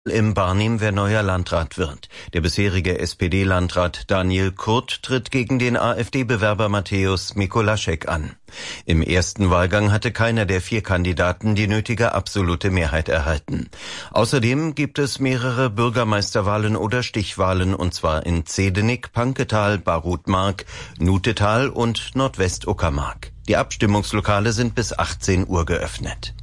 Im Barnim, wer neuer Landrat wird. Der bisherige SPD-Landrat Daniel Kurt tritt gegen den AfD-Bewerber Mateusz Mikolaschek an. Im ersten Wahlgang hatte keiner der 4 Kandidaten die nötige absolute Mehrheit erhalten. Außerdem gibt es mehrere Bürgermeisterwahlen oder Stichwahlen, und zwar in Zedenik, Panketal, Barut-Mark, Nutetal und Nordwest-Uckermark. Die Abstimmungslokale sind bis 18 Uhr geöffnet.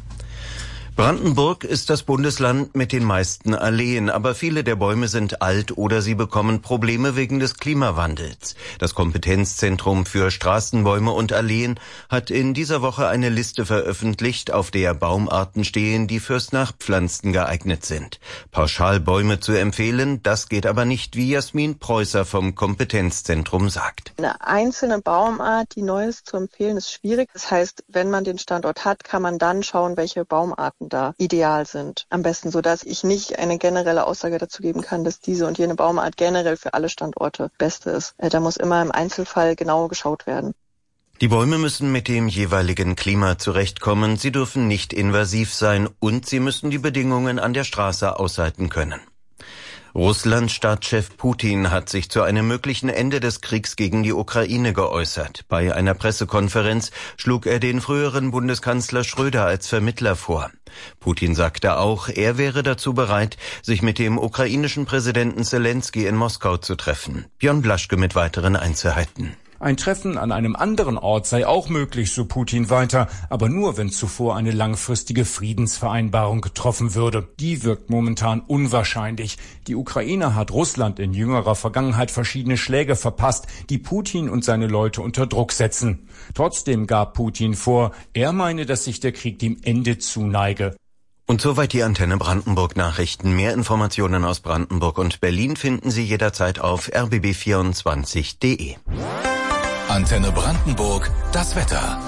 Brandenburg ist das Bundesland mit den meisten Alleen, aber viele der Bäume sind alt oder sie bekommen Probleme wegen des Klimawandels. Das Kompetenzzentrum für Straßenbäume und Alleen hat in dieser Woche eine Liste veröffentlicht, auf der Baumarten stehen, die fürs Nachpflanzen geeignet sind. Pauschal Bäume zu empfehlen, das geht aber nicht, wie Jasmin Preußer vom Kompetenzzentrum sagt. Eine einzelne Baumart, die neu ist, zu empfehlen, ist schwierig. Das heißt, wenn man den Standort hat, kann man dann schauen, welche Baumarten da ideal sind. Am besten so, dass ich nicht eine generelle Aussage dazu geben kann, dass diese und jene Baumart generell für alle Standorte beste ist. Da muss immer im Einzelfall genau geschaut werden. Die Bäume müssen mit dem jeweiligen Klima zurechtkommen, sie dürfen nicht invasiv sein und sie müssen die Bedingungen an der Straße aushalten können. Russlands Staatschef Putin hat sich zu einem möglichen Ende des Kriegs gegen die Ukraine geäußert. Bei einer Pressekonferenz schlug er den früheren Bundeskanzler Schröder als Vermittler vor. Putin sagte auch, er wäre dazu bereit, sich mit dem ukrainischen Präsidenten Selenskyj in Moskau zu treffen. Björn Blaschke mit weiteren Einzelheiten. Ein Treffen an einem anderen Ort sei auch möglich, so Putin weiter, aber nur, wenn zuvor eine langfristige Friedensvereinbarung getroffen würde. Die wirkt momentan unwahrscheinlich. Die Ukraine hat Russland in jüngerer Vergangenheit verschiedene Schläge verpasst, die Putin und seine Leute unter Druck setzen. Trotzdem gab Putin vor, er meine, dass sich der Krieg dem Ende zuneige. Und soweit die Antenne Brandenburg Nachrichten. Mehr Informationen aus Brandenburg und Berlin finden Sie jederzeit auf rbb24.de. Antenne Brandenburg, das Wetter.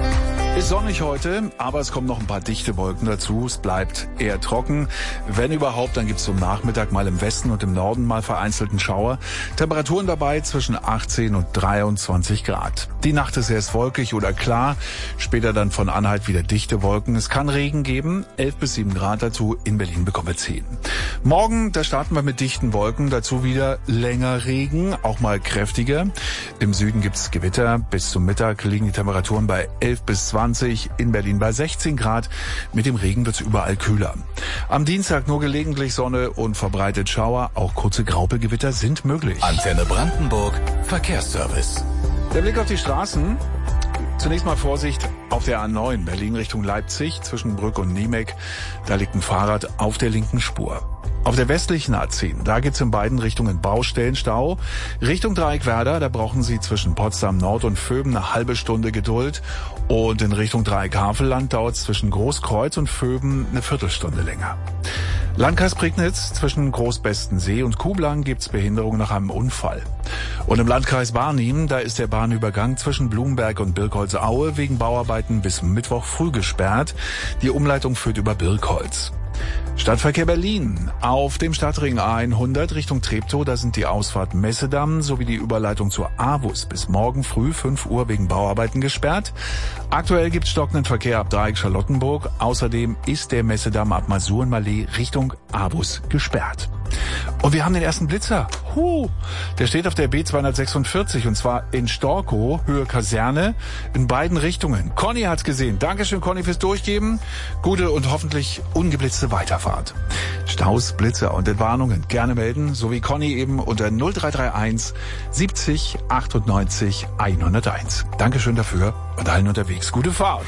Ist sonnig heute, aber es kommen noch ein paar dichte Wolken dazu. Es bleibt eher trocken. Wenn überhaupt, dann gibt es zum Nachmittag mal im Westen und im Norden mal vereinzelten Schauer. Temperaturen dabei zwischen 18 und 23 Grad. Die Nacht ist erst wolkig oder klar, später dann von Anhalt wieder dichte Wolken. Es kann Regen geben, 11 bis 7 Grad dazu. In Berlin bekommen wir 10. Morgen, da starten wir mit dichten Wolken, dazu wieder länger Regen, auch mal kräftiger. Im Süden gibt es Gewitter. Bis zum Mittag liegen die Temperaturen bei 11 bis 20. In Berlin bei 16 Grad. Mit dem Regen wird es überall kühler. Am Dienstag nur gelegentlich Sonne und verbreitet Schauer. Auch kurze Graupelgewitter sind möglich. Antenne Brandenburg, Verkehrsservice. Der Blick auf die Straßen. Zunächst mal Vorsicht auf der A9 Berlin Richtung Leipzig zwischen Brück und Niemek. Da liegt ein Fahrrad auf der linken Spur. Auf der westlichen A10, da geht's in beiden Richtungen Baustellenstau. Richtung Dreieckwerder, da brauchen Sie zwischen Potsdam Nord und Vöben eine halbe Stunde Geduld. Und in Richtung Dreieck Havelland dauert's zwischen Großkreuz und Vöben eine Viertelstunde länger. Landkreis Prignitz zwischen Großbestensee und Kuhblang gibt's Behinderung nach einem Unfall. Und im Landkreis Barnim, da ist der Bahnübergang zwischen Blumberg und Birkholzaue wegen Bauarbeiten bis Mittwoch früh gesperrt. Die Umleitung führt über Birkholz. Stadtverkehr Berlin. Auf dem Stadtring A100 Richtung Treptow, da sind die Ausfahrt Messedamm sowie die Überleitung zur AWUS bis morgen früh 5 Uhr wegen Bauarbeiten gesperrt. Aktuell gibt's stockenden Verkehr ab Dreieck Charlottenburg. Außerdem ist der Messedamm ab Masurenmallee Richtung AWUS gesperrt. Und wir haben den ersten Blitzer. Der steht auf der B246 und zwar in Storkow, Höhe Kaserne, in beiden Richtungen. Conny hat's gesehen. Dankeschön, Conny, fürs Durchgeben. Gute und hoffentlich ungeblitzte Weiterfahrt. Staus, Blitzer und Entwarnungen gerne melden, so wie Conny eben unter 0331 70 98 101. Dankeschön dafür und allen unterwegs gute Fahrt.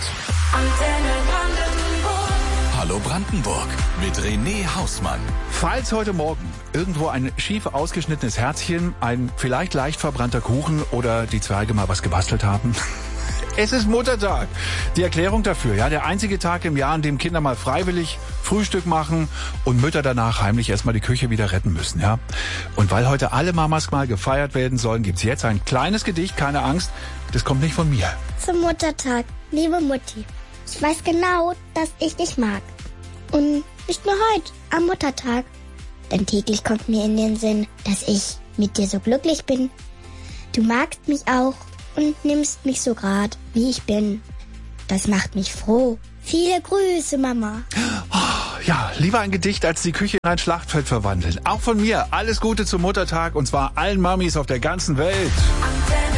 Hallo Brandenburg mit René Hausmann. Falls heute Morgen irgendwo ein schief ausgeschnittenes Herzchen, ein vielleicht leicht verbrannter Kuchen oder die Zwerge mal was gebastelt haben. Es ist Muttertag. Die Erklärung dafür, ja, der einzige Tag im Jahr, an dem Kinder mal freiwillig Frühstück machen und Mütter danach heimlich erstmal die Küche wieder retten müssen, ja. Und weil heute alle Mamas mal gefeiert werden sollen, gibt's jetzt ein kleines Gedicht, keine Angst, das kommt nicht von mir. Zum Muttertag, liebe Mutti, ich weiß genau, dass ich dich mag. Und nicht nur heute, am Muttertag. Denn täglich kommt mir in den Sinn, dass ich mit dir so glücklich bin. Du magst mich auch und nimmst mich so grad, wie ich bin. Das macht mich froh. Viele Grüße, Mama. Ja, lieber ein Gedicht als die Küche in ein Schlachtfeld verwandeln. Auch von mir alles Gute zum Muttertag und zwar allen Mamis auf der ganzen Welt.